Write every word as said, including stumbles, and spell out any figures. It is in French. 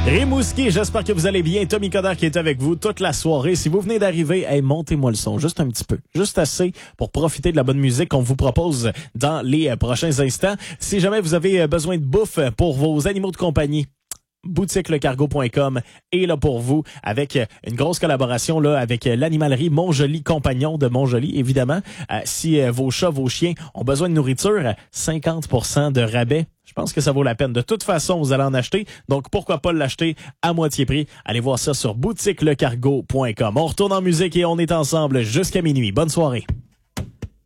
Rimouski, j'espère que vous allez bien. Tommy Coder qui est avec vous toute la soirée. Si vous venez d'arriver, hey, montez-moi le son, juste un petit peu, juste assez pour profiter de la bonne musique qu'on vous propose dans les prochains instants. Si jamais vous avez besoin de bouffe pour vos animaux de compagnie, boutique le cargo point com est là pour vous avec une grosse collaboration là avec l'animalerie Montjoli Compagnon de Montjoli, évidemment. Euh, si euh, vos chats, vos chiens ont besoin de nourriture, cinquante pour cent de rabais. Je pense que ça vaut la peine. De toute façon, vous allez en acheter. Donc, pourquoi pas l'acheter à moitié prix? Allez voir ça sur boutique le cargo point com. On retourne en musique et on est ensemble jusqu'à minuit. Bonne soirée.